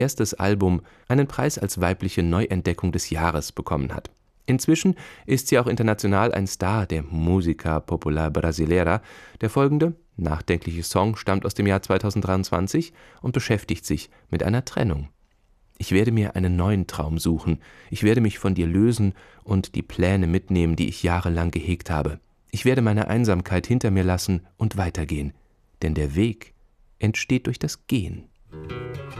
erstes Album einen Preis als weibliche Neuentdeckung des Jahres bekommen hat. Inzwischen ist sie auch international ein Star der Música Popular Brasileira. Der folgende, nachdenkliche Song stammt aus dem Jahr 2023 und beschäftigt sich mit einer Trennung. Ich werde mir einen neuen Traum suchen. Ich werde mich von dir lösen und die Pläne mitnehmen, die ich jahrelang gehegt habe. Ich werde meine Einsamkeit hinter mir lassen und weitergehen. Denn der Weg entsteht durch das Gehen.